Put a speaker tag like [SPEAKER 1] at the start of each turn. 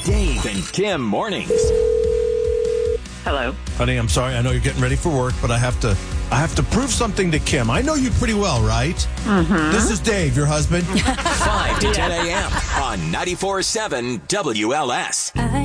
[SPEAKER 1] Dave and Kim mornings.
[SPEAKER 2] Hello.
[SPEAKER 3] Honey, I'm sorry. I know you're getting ready for work, but I have to prove something to Kim. I know you pretty well, right? Mm-hmm. This is Dave, your husband.
[SPEAKER 1] 5 to 10 a.m. on 94.7 WLS.